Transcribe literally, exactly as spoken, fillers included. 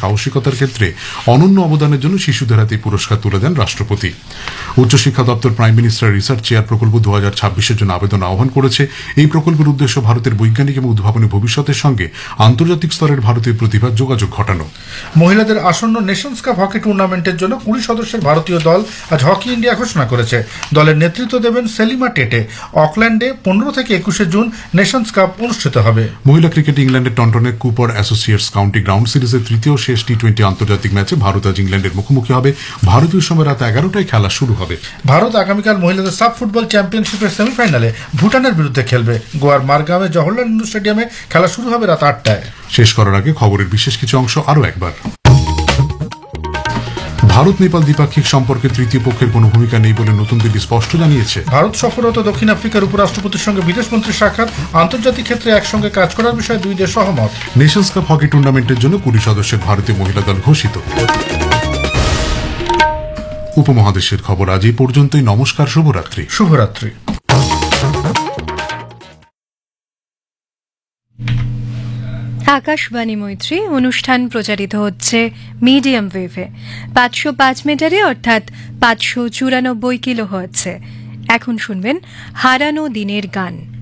সাহসিকতার ক্ষেত্রে অনন্য অবদানের জন্য শিশুদের হাতে পুরস্কার তুলে দেন রাষ্ট্রপতি। উচ্চশিক্ষা দপ্তর প্রাইম মিনিস্টার রিসার্চ চেয়ার প্রকল্প দু হাজার ছাব্বিশের জন্য আবেদন আহ্বান করেছে। এই প্রকল্পের উদ্দেশ্য ভারতের বৈজ্ঞানিক এবং উদ্ভাবনী ভবিষ্যতের সঙ্গে আন্তর্জাতিক স্তরের ভারতীয় প্রতিভার যোগাযোগ ঘটানো। মহিলাদের আসন্ন নেশনস কাপ হকি টুর্নামেন্টের জন্য কুড়ি সদস্যের ভারতীয় দল আজ হকি ইন্ডিয়া ঘোষণা করেছে। দলের নেতৃত্ব দেবেন সেলিমা টেটে। অকল্যান্ডে পনেরো থেকে একুশে জুন নেশনস কাপ অনুষ্ঠিত হবে। মহিলা ক্রিকেট ইংল্যান্ডের টন্টনের কুপার অ্যাসোসিয়েটস কাউন্টি গ্রাউন্ড সিরিজের তৃতীয় শেষ টি টোয়েন্টি আন্তর্জাতিক ম্যাচে ভারত আজ ইংল্যান্ডের মুখোমুখি হবে। ভারতীয় সময় রাত এগারোটায় খেলা শুরু হবে। ভারত আগামীকাল মহিলাদের সাব ফুটবল চ্যাম্পিয়নশিপের সেমিফাইনালে ভুটানের বিরুদ্ধে খেলবে। গোয়ার মারগাঁওয়ে জওহরলাল নেহরু স্টেডিয়ামে খেলা শুরু হবে রাত আটটায়। শেষ করার আগে খবরের বিশেষ কিছু অংশ আরও একবার। ভারত নেপাল দ্বিপাক্ষিক সম্পর্কে তৃতীয় পক্ষের কোনো ভূমিকা নেই বলে নতুন দিল্লি স্পষ্ট জানিয়েছে। ভারত সফররত দক্ষিণ আফ্রিকার উপরাষ্ট্রপতির সঙ্গে বিদেশমন্ত্রীর সাক্ষাৎ। আন্তর্জাতিক ক্ষেত্রে একসঙ্গে কাজ করার বিষয়ে দুই দেশ সহমত। নেশনস কাপ হকি টুর্নামেন্টের জন্য কুড়ি সদস্যের ভারতীয় মহিলা দল ঘোষিত। উপমহাদেশের খবর আজ এই পর্যন্তই। নমস্কার, শুভরাত্রি। শুভরাত্রি। আকাশবাণী মৈত্রী অনুষ্ঠান প্রচারিত হচ্ছে মিডিয়াম ওয়েভে পাঁচশো পাঁচ মিটারে অর্থাৎ পাঁচশো চুরানব্বই কিলো হার্টজে। এখন শুনবেন হারানো দিনের গান।